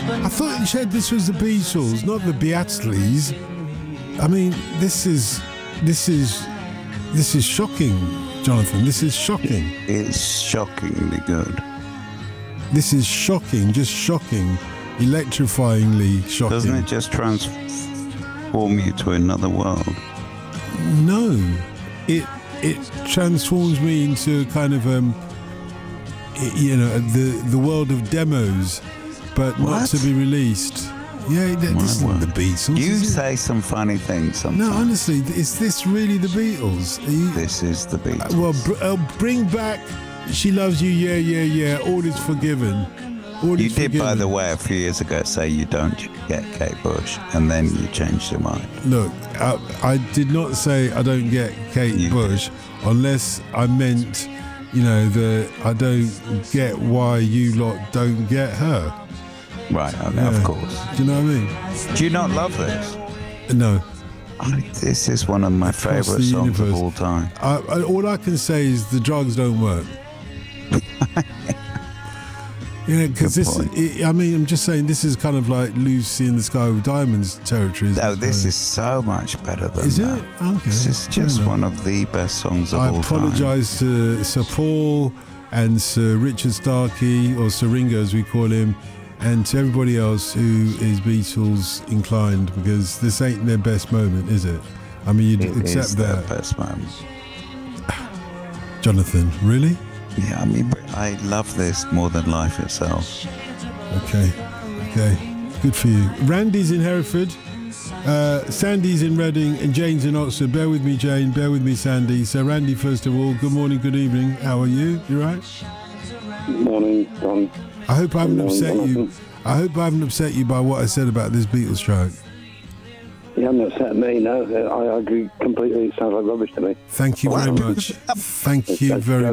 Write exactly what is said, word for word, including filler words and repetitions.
I thought you said this was the Beatles, not the Beatles. I mean, this is, this is, this is shocking, Jonathan. This is shocking. It's shockingly good. This is shocking, just shocking, electrifyingly shocking. Doesn't it just transform you to another world? No, it it transforms me into kind of um, you know, the the world of demos, but What? not to be released. Yeah, th- this isn't the Beatles. You is it? say some funny things sometimes. No, honestly, is this really the Beatles? Are you, This is the Beatles. well, br- uh, bring back "She Loves You," yeah, yeah, yeah. All is forgiven. All You is did, forgiven. by the way, a few years ago say you don't get Kate Bush, and then you changed your mind. Look, I, I did not say I don't get Kate You Bush, unless I meant, you know, that I don't get why you lot don't get her. Right, okay, Yeah. of course. Do you know what I mean? Do you not love this? No. I, this is one of my Across favourite the songs universe. of all time. I, I, all I can say is the drugs don't work. Yeah, because Good this, point. it, I mean, I'm just saying, this is kind of like Lucy in the Sky with Diamonds territory. isn't No, it? this is so much better than Is that. it? Okay. This is fair just enough. one of the best songs of I all time. apologise to Sir Paul and Sir Richard Starkey, or Sir Ringo as we call him, and to everybody else who is Beatles inclined, because this ain't their best moment, is it? I mean, you'd It accept is their that. best moment. Jonathan, really? Yeah, I mean, I love this more than life itself. Okay, okay. Good for you. Randy's in Hereford, uh, Sandy's in Reading, and Jane's in Oxford. Bear with me, Jane. Bear with me, Sandy. So, Randy, first of all, good morning, good evening. How are you? You right? Morning, Don. I hope I haven't Good morning, upset you. Jonathan. I hope I haven't upset you by what I said about this Beatles strike. You haven't upset me, no. I, I agree completely. It sounds like rubbish to me. Thank you very much. Thank you very